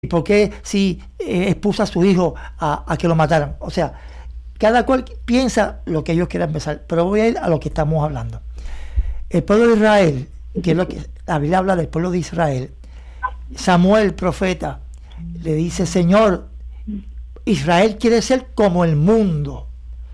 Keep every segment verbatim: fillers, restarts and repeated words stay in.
¿Y por qué si eh, expuso a su hijo a, a que lo mataran? O sea, cada cual piensa lo que ellos quieran pensar, pero voy a ir a lo que estamos hablando. El pueblo de Israel, que es lo que la Biblia habla del pueblo de Israel, Samuel, el profeta, le dice, Señor, Israel quiere ser como el mundo.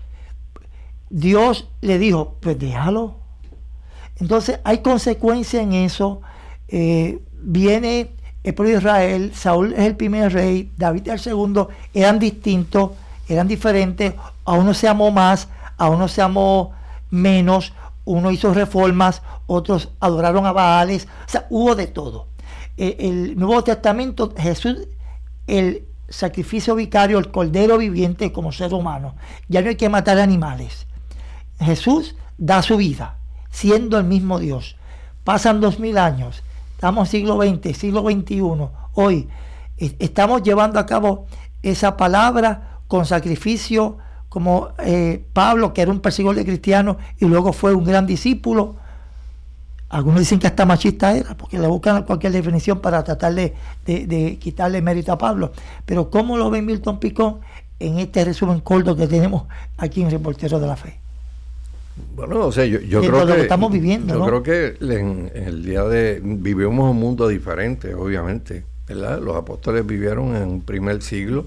Dios le dijo, pues déjalo. Entonces hay consecuencia en eso. Eh, viene el pueblo de Israel, Saúl es el primer rey, David es el segundo, eran distintos, eran diferentes, a uno se amó más, a uno se amó menos, uno hizo reformas, otros adoraron a Baales, o sea, hubo de todo. Eh, el Nuevo Testamento, Jesús, el sacrificio vicario, el cordero viviente como ser humano, ya no hay que matar animales. Jesús da su vida, siendo el mismo Dios. Pasan dos mil años, estamos en siglo veinte, siglo veintiuno, hoy eh, estamos llevando a cabo esa palabra con sacrificio, como eh, Pablo, que era un perseguidor de cristianos y luego fue un gran discípulo. Algunos dicen que hasta machista era, porque le buscan cualquier definición para tratar de, de, de quitarle mérito a Pablo. Pero ¿cómo lo ve Milton Picón en este resumen corto que tenemos aquí en Reportero de la Fe? Bueno, o sea, yo, yo creo que, que estamos viviendo, yo ¿no? creo que en, en el día de vivimos un mundo diferente, obviamente, ¿verdad? Los apóstoles vivieron en un primer siglo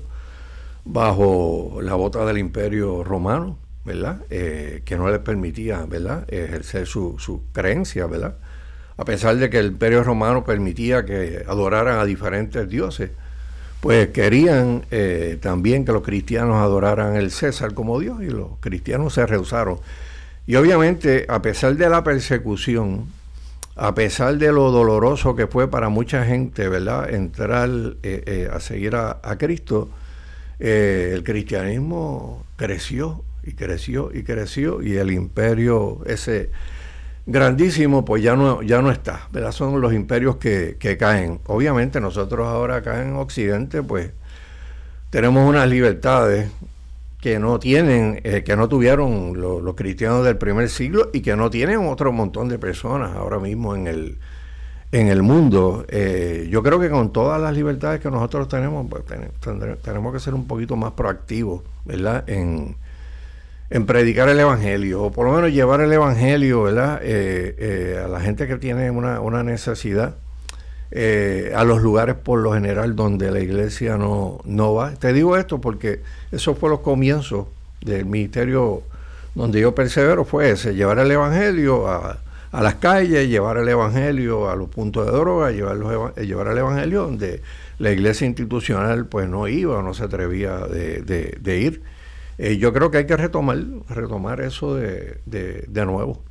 bajo la bota del Imperio Romano, ¿verdad? Eh, que no les permitía, ¿verdad?, ejercer su, su creencia, ¿verdad? A pesar de que el Imperio Romano permitía que adoraran a diferentes dioses, pues querían eh, también que los cristianos adoraran el César como Dios, y los cristianos se rehusaron. Y obviamente, a pesar de la persecución, a pesar de lo doloroso que fue para mucha gente, ¿verdad?, entrar eh, eh, a seguir a, a Cristo, eh, el cristianismo creció y creció y creció, y el imperio ese grandísimo pues ya no, ya no está, ¿verdad? Son los imperios que, que caen. Obviamente nosotros ahora acá en Occidente pues tenemos unas libertades que no tienen, eh, que no tuvieron lo, los cristianos del primer siglo, y que no tienen otro montón de personas ahora mismo en el en el mundo. Eh, yo creo que con todas las libertades que nosotros tenemos, pues ten, ten, tenemos que ser un poquito más proactivos, ¿verdad?, en, en predicar el evangelio, o por lo menos llevar el evangelio, ¿verdad?, eh, eh, a la gente que tiene una, una necesidad, eh, a los lugares por lo general donde la iglesia no, no va. Te digo esto porque eso fue los comienzos del ministerio donde yo persevero, fue ese, llevar el evangelio a, a las calles, llevar el evangelio a los puntos de droga, llevar, los, llevar el evangelio donde la iglesia institucional pues no iba o no se atrevía de, de, de ir. Eh, yo creo que hay que retomar, retomar eso de, de, de nuevo.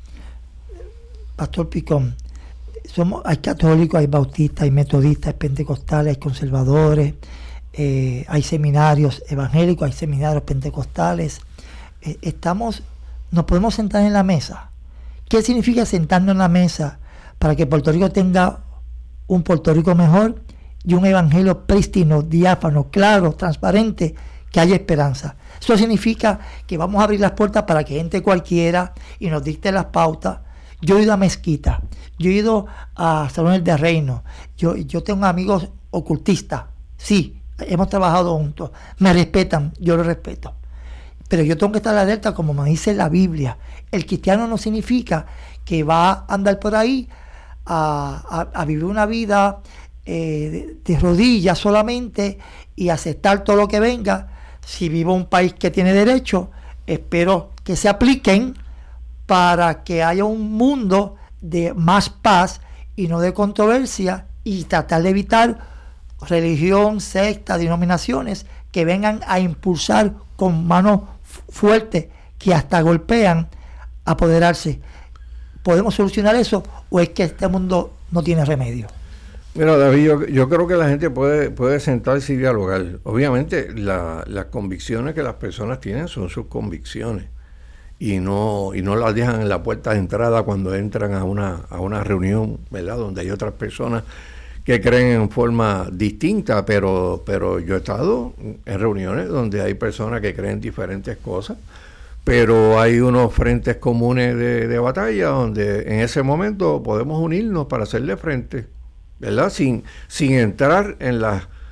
Pastor Picón, somos, hay católicos, hay bautistas, hay metodistas, hay pentecostales, hay conservadores, eh, hay seminarios evangélicos, hay seminarios pentecostales. Eh, estamos, nos podemos sentar en la mesa. ¿Qué significa sentarnos en la mesa para que Puerto Rico tenga un Puerto Rico mejor y un evangelio prístino, diáfano, claro, transparente, que haya esperanza? Eso significa que vamos a abrir las puertas para que entre cualquiera y nos dicte las pautas. Yo he ido a mezquita, yo he ido a salones de reino, yo, yo tengo amigos ocultistas, sí, hemos trabajado juntos, me respetan, yo los respeto. Pero yo tengo que estar alerta, como me dice la Biblia. El cristiano no significa que va a andar por ahí a, a, a vivir una vida eh, de, de rodillas solamente y aceptar todo lo que venga. Si vivo en un país que tiene derecho, espero que se apliquen para que haya un mundo de más paz y no de controversia, y tratar de evitar religión, sectas, denominaciones que vengan a impulsar con manos fuertes que hasta golpean, apoderarse. ¿Podemos solucionar eso o es que este mundo no tiene remedio? Mira, David, yo, yo creo que la gente puede, puede sentarse y dialogar. Obviamente la, las convicciones que las personas tienen son sus convicciones, y no, y no las dejan en la puerta de entrada cuando entran a una, a una reunión, ¿verdad?, donde hay otras personas que creen en forma distinta, pero, pero yo he estado en reuniones donde hay personas que creen diferentes cosas, pero hay unos frentes comunes de, de batalla donde en ese momento podemos unirnos para hacerle frente, ¿verdad?, sin, sin entrar en las